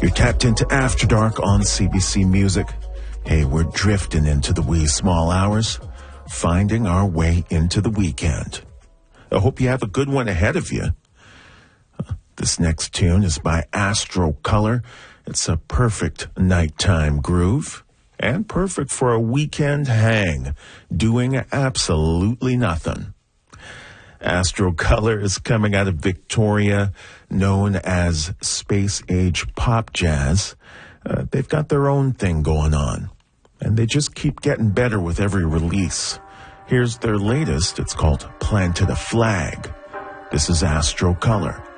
You're tapped into After Dark on CBC Music. Hey, we're drifting into the wee small hours, finding our way into the weekend. I hope you have a good one ahead of you. This next tune is by Astro Color. It's a perfect nighttime groove and perfect for a weekend hang, doing absolutely nothing. Astro Color is coming out of Victoria, known as Space Age Pop Jazz. They've got their own thing going on, and they just keep getting better with every release. Here's their latest. It's called Planted a Flag. This is Astro Color.